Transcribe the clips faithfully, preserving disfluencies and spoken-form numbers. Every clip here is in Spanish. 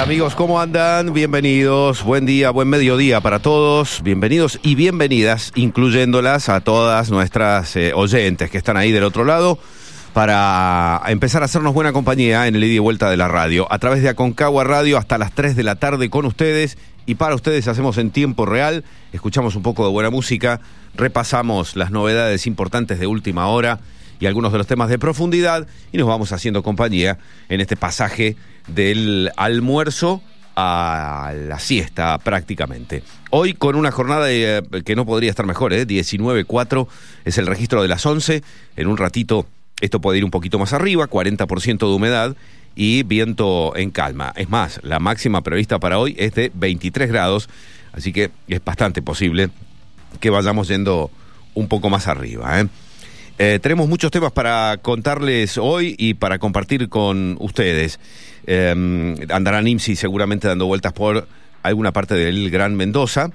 Hola amigos, ¿cómo andan? Bienvenidos, buen día, buen mediodía para todos. Bienvenidos y bienvenidas, incluyéndolas a todas nuestras eh, oyentes que están ahí del otro lado, para empezar a hacernos buena compañía en el ida y vuelta de la radio. A través de Aconcagua Radio hasta las tres de la tarde con ustedes y para ustedes hacemos en tiempo real, escuchamos un poco de buena música, repasamos las novedades importantes de última hora y algunos de los temas de profundidad y nos vamos haciendo compañía en este pasaje del almuerzo a la siesta prácticamente. Hoy con una jornada eh, que no podría estar mejor, ¿eh? diecinueve cuatro es el registro de las once, en un ratito esto puede ir un poquito más arriba, cuarenta por ciento de humedad y viento en calma. Es más, la máxima prevista para hoy es de veintitrés grados, así que es bastante posible que vayamos yendo un poco más arriba, ¿eh? Eh, tenemos muchos temas para contarles hoy y para compartir con ustedes. Eh, andará Nimsi seguramente dando vueltas por alguna parte del Gran Mendoza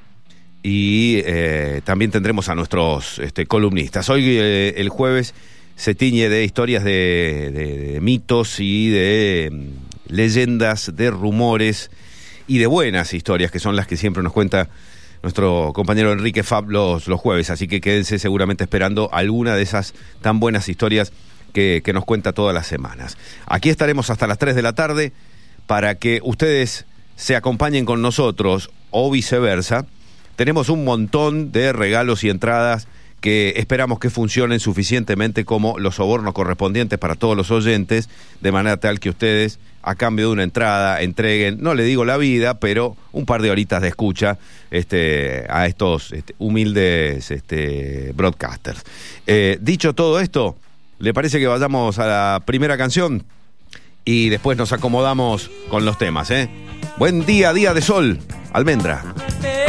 y eh, también tendremos a nuestros este, columnistas. Hoy eh, el jueves se tiñe de historias de, de, de mitos y de um, leyendas, de rumores y de buenas historias que son las que siempre nos cuenta nuestro compañero Enrique Fab los, los jueves, así que quédense seguramente esperando alguna de esas tan buenas historias que, que nos cuenta todas las semanas. Aquí estaremos hasta las tres de la tarde para que ustedes se acompañen con nosotros o viceversa. Tenemos un montón de regalos y entradas que esperamos que funcionen suficientemente como los sobornos correspondientes para todos los oyentes, de manera tal que ustedes, a cambio de una entrada, entreguen, no le digo la vida, pero un par de horitas de escucha este, a estos este, humildes este, broadcasters. Eh, dicho todo esto, ¿le parece que vayamos a la primera canción? Y después nos acomodamos con los temas, ¿eh? Buen día, día de sol, Almendra.